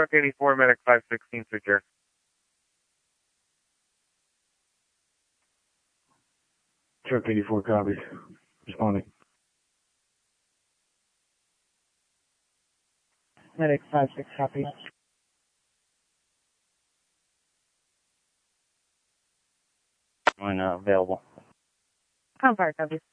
Truck 84, Medic 516, secure. Truck 84 copies. Responding. Medic 56 copy. Available. Compire copy.